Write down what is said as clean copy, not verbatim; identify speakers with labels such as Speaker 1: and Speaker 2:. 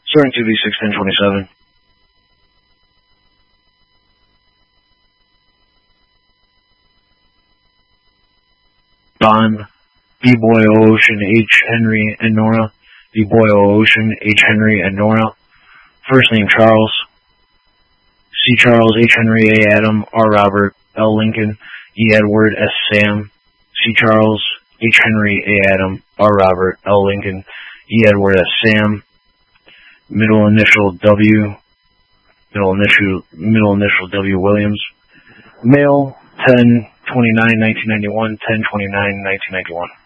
Speaker 1: Starting 2V6-1027. Bond, B-Boy Ocean, H. Henry, and Nora. B-Boy Ocean, H. Henry, and Nora. First name Charles. C. Charles, H. Henry, A. Adam, R. Robert, L. Lincoln, E. Edward, S. Sam. C. Charles, H. Henry, A. Adam, R. Robert, L. Lincoln, E. Edward, S. Sam. Middle initial W. Middle initial W. Williams. Male, 10/29/1991, 10/29/1991.